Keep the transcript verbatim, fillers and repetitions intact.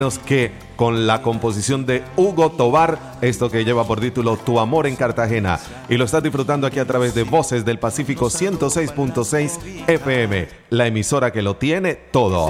que con la composición de Hugo Tovar, esto que lleva por título Tu amor en Cartagena, y lo estás disfrutando aquí a través de Voces del Pacífico ciento seis punto seis F M, la emisora que lo tiene todo.